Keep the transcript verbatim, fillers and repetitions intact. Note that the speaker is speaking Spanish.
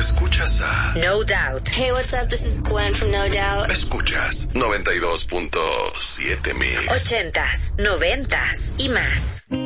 escuchas a No Doubt. Hey, what's up? This is Gwen from No Doubt. Escuchas noventa y dos punto siete Mix. Ochentas, noventas y más.